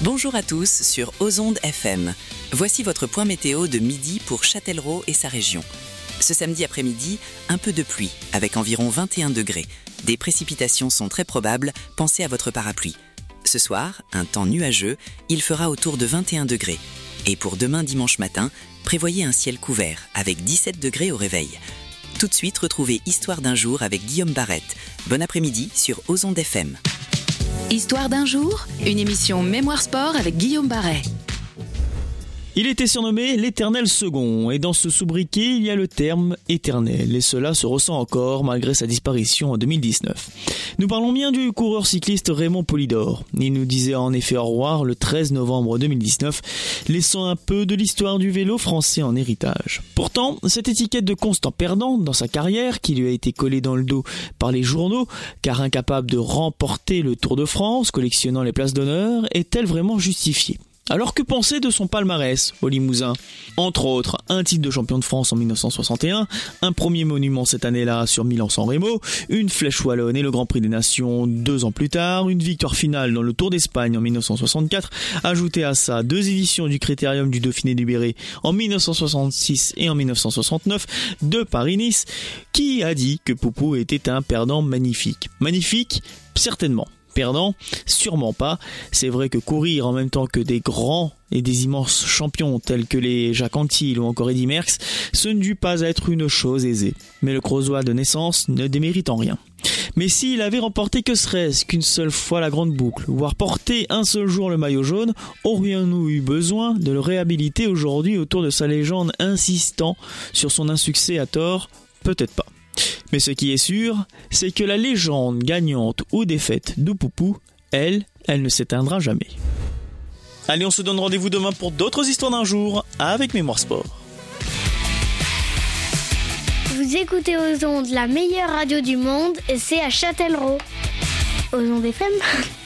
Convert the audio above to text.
Bonjour à tous sur Ozonde FM. Voici votre point météo de midi pour Châtellerault et sa région. Ce samedi après-midi, un peu de pluie avec environ 21 degrés. Des précipitations sont très probables, pensez à votre parapluie. Ce soir, un temps nuageux, il fera autour de 21 degrés. Et pour demain dimanche matin, prévoyez un ciel couvert avec 17 degrés au réveil. Tout de suite, retrouvez Histoire d'un jour avec Guillaume Barrette. Bon après-midi sur Ozonde FM. Histoire d'un jour, une émission Mémoire Sport avec Guillaume Barrette. Il était surnommé l'Éternel Second, et dans ce sobriquet, il y a le terme éternel, et cela se ressent encore malgré sa disparition en 2019. Nous parlons bien du coureur cycliste Raymond Poulidor. Il nous disait en effet au revoir le 13 novembre 2019, laissant un peu de l'histoire du vélo français en héritage. Pourtant, cette étiquette de constant perdant dans sa carrière, qui lui a été collée dans le dos par les journaux, car incapable de remporter le Tour de France, collectionnant les places d'honneur, est-elle vraiment justifiée ? Alors que penser de son palmarès au Limousin ? Entre autres, un titre de champion de France en 1961, un premier monument cette année-là sur Milan-San Remo, une flèche wallonne et le Grand Prix des Nations 2 ans plus tard, une victoire finale dans le Tour d'Espagne en 1964, ajoutez à ça 2 éditions du Critérium du Dauphiné libéré en 1966 et en 1969 de Paris-Nice. Qui a dit que Poupou était un perdant magnifique ? Magnifique, certainement. Perdant, sûrement pas. C'est vrai que courir en même temps que des grands et des immenses champions tels que les Jacques Anquetil ou encore Eddy Merckx, ce ne dut pas être une chose aisée. Mais le Creusois de naissance ne démérite en rien. Mais s'il avait remporté que serait-ce qu'une seule fois la grande boucle, voire porté un seul jour le maillot jaune, aurions-nous eu besoin de le réhabiliter aujourd'hui autour de sa légende insistant sur son insuccès à tort ? Peut-être pas. Mais ce qui est sûr, c'est que la légende gagnante ou défaite de Poupou, elle ne s'éteindra jamais. Allez, on se donne rendez-vous demain pour d'autres histoires d'un jour avec Mémoire Sport. Vous écoutez Ozonde, la meilleure radio du monde, et c'est à Châtellerault. Ozonde FM.